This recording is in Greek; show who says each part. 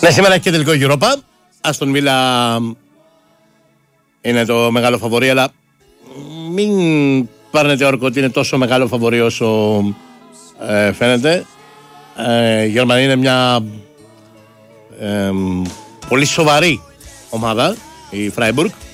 Speaker 1: Ναι, σήμερα έχει και τελικό Europa. Άστον Βίλα είναι το μεγάλο φαβορί, αλλά μην πάρνετε όρκο ότι είναι τόσο μεγάλο φαβορί όσο φαίνεται. Η Γερμανία είναι μια πολύ σοβαρή ομάδα, η Φράιμπουργκ.